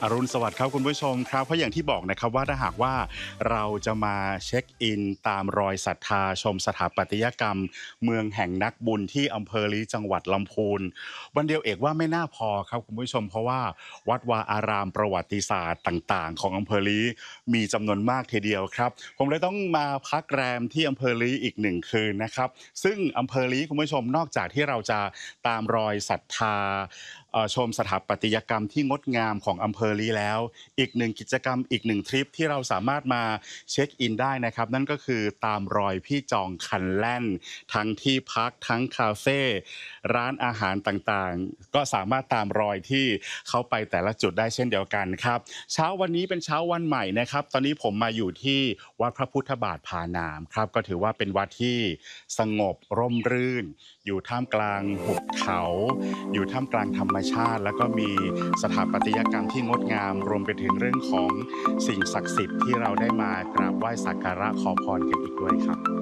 อรุณสวัสดิ์ครับคุณผู้ชมครับเพราะอย่างที่บอกนะครับว่าถ้าหากว่าเราจะมาเช็คอินตามรอยศรัทธาชมสถาปัตยกรรมเมืองแห่งนักบุญที่อำเภอลี้จังหวัดลำพูนวันเดียวเอกว่าไม่น่าพอครับคุณผู้ชมเพราะว่าวัดวาอารามประวัติศาสตร์ต่างๆของอำเภอลี้มีจำนวนมากทีเดียวครับผมเลยต้องมาพักแรมที่อำเภอลี้อีก1 คืนนะครับซึ่งอำเภอลี้คุณผู้ชมนอกจากที่เราจะตามรอยศรัทธาชมสถาปัตยกรรมที่งดงามของอำเภอลี้แล้วอีก1 กิจกรรมอีก1 ทริปที่เราสามารถมาเช็คอินได้นะครับนั่นก็คือตามรอยพี่จองคันแล่นทั้งที่พักทั้งคาเฟ่ร้านอาหารต่างๆก็สามารถตามรอยที่เขาไปแต่ละจุดได้เช่นเดียวกันครับเช้าวันนี้เป็นเช้าวันใหม่นะครับตอนนี้ผมมาอยู่ที่วัดพระพุทธบาทผานามครับก็ถือว่าเป็นวัดที่สงบร่มรื่นอยู่ท่ามกลางหุบเขาอยู่ท่ามกลางธรรมชาติแล้วก็มีสถาปัตยกรรมที่งดงามรวมไปถึงเรื่องของสิ่งศักดิ์สิทธิ์ที่เราได้มากราบไหว้สักการะขอพรกันอีกด้วยครับ